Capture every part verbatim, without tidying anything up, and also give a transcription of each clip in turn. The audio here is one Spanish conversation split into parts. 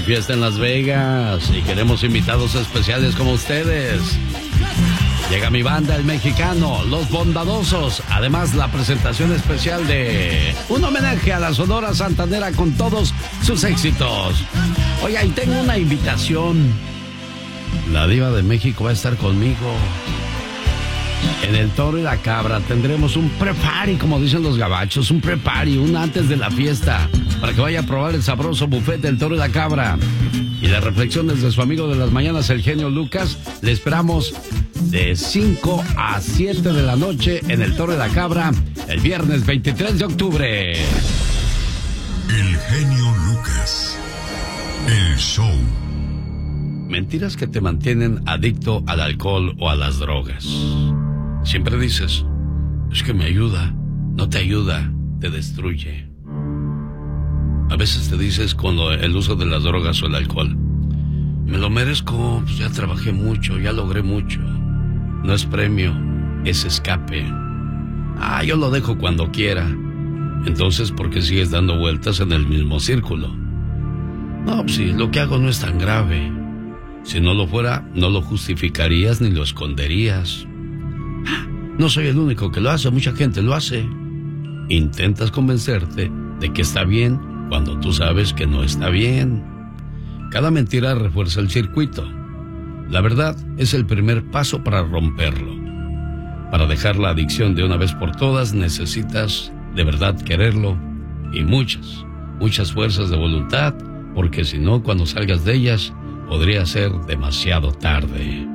fiesta en Las Vegas y queremos invitados especiales como ustedes. Llega mi banda, El Mexicano, Los Bondadosos. Además, la presentación especial de un homenaje a la Sonora Santanera con todos sus éxitos. Oiga, y tengo una invitación. La Diva de México va a estar conmigo. En el Toro y la Cabra tendremos un pre-party, como dicen los gabachos, un pre-party, un antes de la fiesta, para que vaya a probar el sabroso buffet del Toro y la Cabra. Y las reflexiones de su amigo de las mañanas, el genio Lucas, le esperamos de cinco a siete de la noche en el Toro y la Cabra, el viernes veintitrés de octubre. El genio Lucas, el show. Mentiras que te mantienen adicto al alcohol o a las drogas. Siempre dices, es que me ayuda. No te ayuda, te destruye. A veces te dices con lo, el uso de las drogas o el alcohol, me lo merezco, pues ya trabajé mucho, ya logré mucho. No es premio, es escape. Ah, yo lo dejo cuando quiera. Entonces, ¿por qué sigues dando vueltas en el mismo círculo? No, pues si lo que hago no es tan grave. Si no lo fuera, no lo justificarías ni lo esconderías. No soy el único que lo hace, mucha gente lo hace. Intentas convencerte de que está bien cuando tú sabes que no está bien. Cada mentira refuerza el circuito. La verdad es el primer paso para romperlo. Para dejar la adicción de una vez por todas necesitas de verdad quererlo y muchas, muchas fuerzas de voluntad, porque si no, cuando salgas de ellas, podría ser demasiado tarde.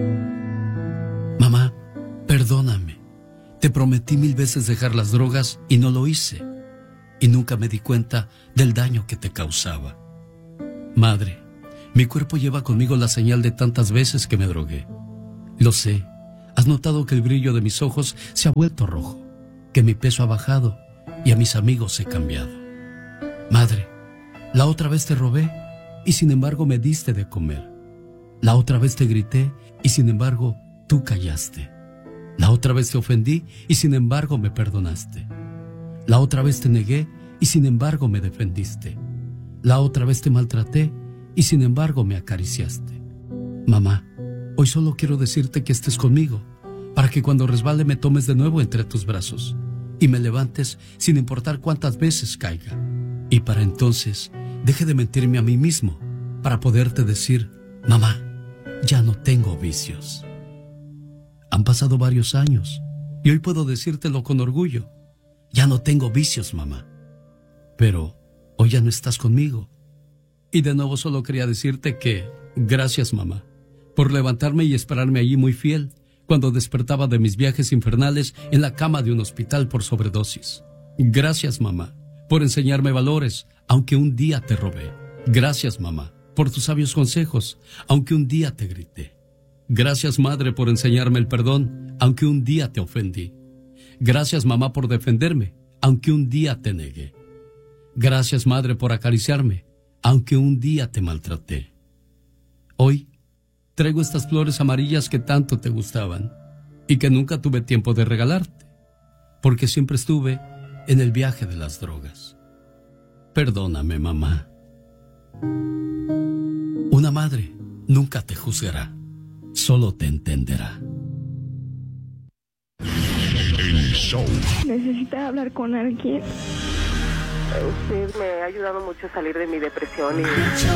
Mamá, perdóname. Te prometí mil veces dejar las drogas y no lo hice. Y nunca me di cuenta del daño que te causaba. Madre, mi cuerpo lleva conmigo la señal de tantas veces que me drogué. Lo sé. Has notado que el brillo de mis ojos se ha vuelto rojo, que mi peso ha bajado y a mis amigos he cambiado. Madre, la otra vez te robé y sin embargo me diste de comer. La otra vez te grité y sin embargo tú callaste. La otra vez te ofendí y sin embargo me perdonaste. La otra vez te negué y sin embargo me defendiste. La otra vez te maltraté y sin embargo me acariciaste. Mamá, hoy solo quiero decirte que estés conmigo, para que cuando resbale me tomes de nuevo entre tus brazos y me levantes sin importar cuántas veces caiga. Y para entonces deje de mentirme a mí mismo, para poderte decir, mamá, ya no tengo vicios. Han pasado varios años y hoy puedo decírtelo con orgullo. Ya no tengo vicios, mamá. Pero hoy ya no estás conmigo. Y de nuevo solo quería decirte que, gracias, mamá, por levantarme y esperarme allí muy fiel cuando despertaba de mis viajes infernales en la cama de un hospital por sobredosis. Gracias, mamá, por enseñarme valores, aunque un día te robé. Gracias, mamá, por tus sabios consejos, aunque un día te grité. Gracias, madre, por enseñarme el perdón, aunque un día te ofendí. Gracias, mamá, por defenderme, aunque un día te negué. Gracias, madre, por acariciarme, aunque un día te maltraté. Hoy traigo estas flores amarillas que tanto te gustaban y que nunca tuve tiempo de regalarte, porque siempre estuve en el viaje de las drogas. Perdóname, mamá. Una madre nunca te juzgará, solo te entenderá. El show. Necesita hablar con alguien. Usted me ha ayudado mucho a salir de mi depresión y